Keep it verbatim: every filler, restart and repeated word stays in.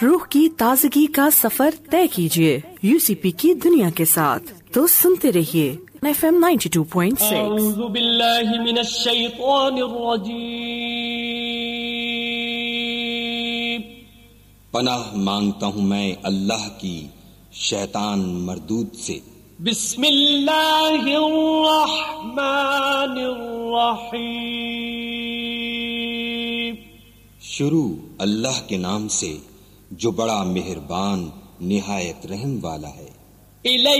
रूह की ताजगी का सफर तय कीजिए यूसीपी की दुनिया के साथ। तो सुनते रहिए F M ninety two point six. अऊज़ु बिल्लाहि मिनश शैतानिर रजीम। पनाह मांगता हूँ मैं अल्लाह की शैतान मरदूद से। बिस्मिल्लाहिर रहमानिर रहीम। शुरू अल्लाह के नाम से जो बड़ा मेहरबान निहायत रहम वाला है। इलैका